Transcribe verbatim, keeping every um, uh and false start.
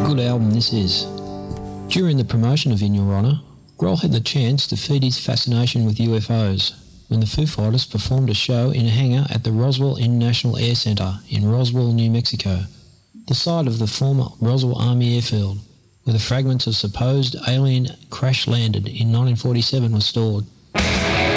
good album this is. During the promotion of In Your Honour, Grohl had the chance to feed his fascination with U F Os when the Foo Fighters performed a show in a hangar at the Roswell International Air Center in Roswell, New Mexico, the site of the former Roswell Army Airfield, where the fragments of supposed alien crash landed in nineteen forty-seven were stored.